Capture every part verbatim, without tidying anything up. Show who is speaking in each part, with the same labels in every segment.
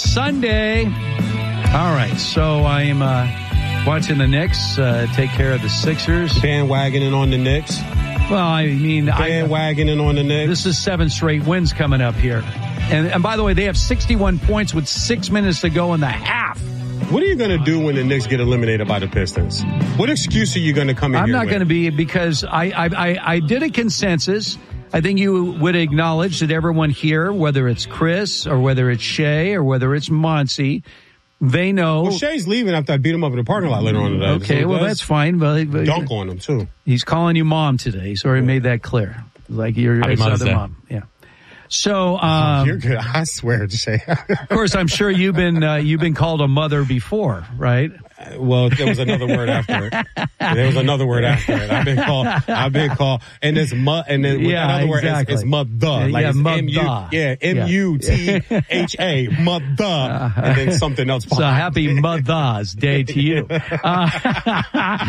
Speaker 1: Sunday. All right, so I am uh, watching the Knicks uh, take care of the Sixers.
Speaker 2: Bandwagoning on the Knicks.
Speaker 1: Well, I mean,
Speaker 2: bandwagoning on the Knicks.
Speaker 1: This is seven straight wins coming up here. And, and by the way, they have sixty-one points with six minutes to go in the half.
Speaker 2: What are you going to do when the Knicks get eliminated by the Pistons? What excuse are you going to come in
Speaker 1: I'm
Speaker 2: here
Speaker 1: not
Speaker 2: with?
Speaker 1: going to be, because I, I, I, I did a consensus. I think you would acknowledge that everyone here, whether it's Chris or whether it's Shay or whether it's Monty, they know.
Speaker 2: Well, Shay's leaving after I beat him up in the parking lot later on today.
Speaker 1: Okay, well, that's fine. But, but
Speaker 2: dunk on him, too.
Speaker 1: He's calling you mom today. He's already made that clear. Like you're his other
Speaker 3: Day.
Speaker 1: mom. Yeah. So, um,
Speaker 2: you're good. I swear, Shay.
Speaker 1: Of course, I'm sure you've been, uh, you've been called a mother before, right?
Speaker 2: Uh, well, there was another word after it. There was another word after it. I've been called, I've been called, and it's mu, and then
Speaker 1: yeah,
Speaker 2: another
Speaker 1: exactly.
Speaker 2: word is, is mother. Like
Speaker 1: yeah,
Speaker 2: it's
Speaker 1: mother.
Speaker 2: M U, yeah, M U T H A, mother, and then something else.
Speaker 1: So happy Mother's Day to you. Uh,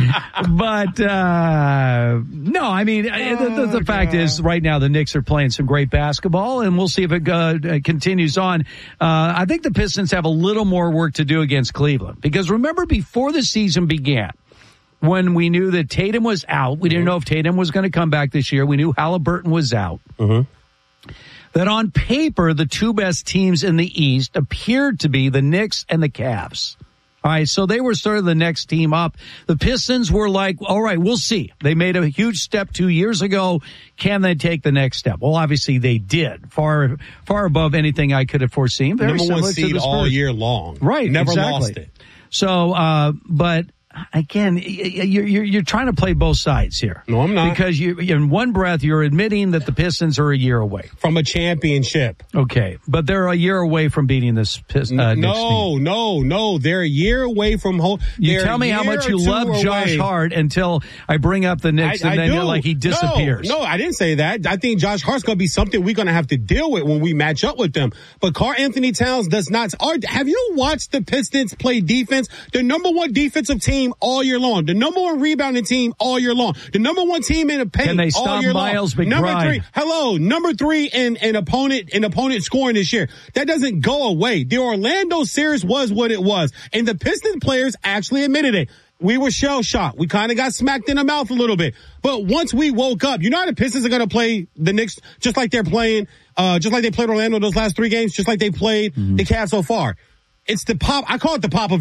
Speaker 1: but, uh, no, I mean, oh, the, the, the fact is right now the Knicks are playing some great basketball, and we'll see if it uh, continues on. Uh, I think the Pistons have a little more work to do against Cleveland, because remember before the season began, when we knew that Tatum was out, we didn't know if Tatum was going to come back this year. We knew Halliburton was out.
Speaker 2: Mm-hmm.
Speaker 1: That on paper, the two best teams in the East appeared to be the Knicks and the Cavs. All right, so they were sort of the next team up. The Pistons were like, all right, we'll see. They made a huge step two years ago. Can they take the next step? Well, obviously they did. Far, far above anything I could have foreseen. Very
Speaker 2: Number one
Speaker 1: similar to
Speaker 2: seed
Speaker 1: the Spurs.
Speaker 2: all year long.
Speaker 1: Right,
Speaker 2: Never
Speaker 1: exactly.
Speaker 2: lost it.
Speaker 1: So, uh, but again, you're, you're, you're trying to play both sides here.
Speaker 2: No, I'm not.
Speaker 1: Because you, in one breath, you're admitting that the Pistons are a year away
Speaker 2: from a championship.
Speaker 1: Okay, but they're a year away from beating this Pistons. Uh,
Speaker 2: no, no, no. They're a year away from whole.
Speaker 1: You tell me how much you love Josh Hart until I bring up the Knicks,
Speaker 2: I,
Speaker 1: and
Speaker 2: I
Speaker 1: then
Speaker 2: do.
Speaker 1: you're like he disappears.
Speaker 2: No, no, I didn't say that. I think Josh Hart's going to be something we're going to have to deal with when we match up with them. But Karl Anthony Towns does not. Are, have you watched the Pistons play defense? The number one defensive team all year long. The number one rebounding team all year long. The number one team in the paint
Speaker 1: Can they
Speaker 2: all
Speaker 1: stop
Speaker 2: year
Speaker 1: Miles
Speaker 2: long.
Speaker 1: McBride?
Speaker 2: Number three. Hello. Number three in, in opponent, in opponent scoring this year. That doesn't go away. The Orlando series was what it was. And the Pistons players actually admitted it. We were shell shocked. We kind of got smacked in the mouth a little bit. But once we woke up, you know how the Pistons are going to play the Knicks just like they're playing, uh, just like they played Orlando those last three games, just like they played mm-hmm. the Cavs so far. It's the pop. I call it the Popovich